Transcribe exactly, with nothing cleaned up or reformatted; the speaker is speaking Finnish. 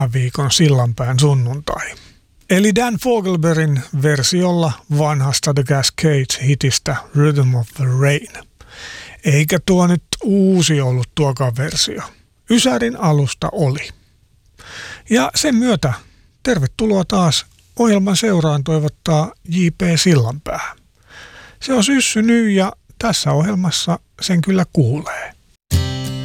viikon Sillanpään sunnuntai. Eli Dan Fogelbergin versiolla vanhasta The Cascades-hitistä Rhythm of the Rain. Eikä tuo nyt uusi ollut tuokaan versio. Ysärin alusta oli. Ja sen myötä tervetuloa taas ohjelman seuraan toivottaa J P Sillanpää. Se on syssy nyt ja tässä ohjelmassa sen kyllä kuulee.